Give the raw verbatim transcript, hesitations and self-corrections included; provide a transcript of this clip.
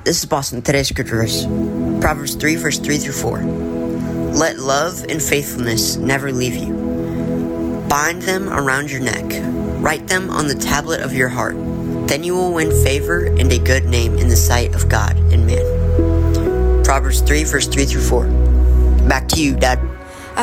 This is Boston. Today's scripture verse, Proverbs three, verse three through four. Let love and faithfulness never leave you. Bind them around your neck. Write them on the tablet of your heart. Then you will win favor and a good name in the sight of God and man. Proverbs three, verse three through four. Back to you, Dad.